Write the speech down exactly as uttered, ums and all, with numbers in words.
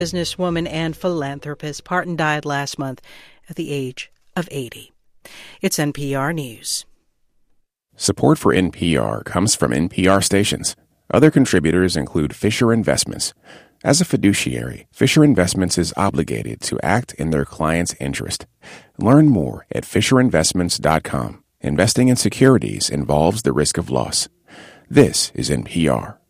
Businesswoman and philanthropist. Parton died last month at the age of eighty. It's N P R News. Support for N P R comes from N P R stations. Other contributors include Fisher Investments. As a fiduciary, Fisher Investments is obligated to act in their client's interest. Learn more at fisher investments dot com. Investing in securities involves the risk of loss. This is N P R.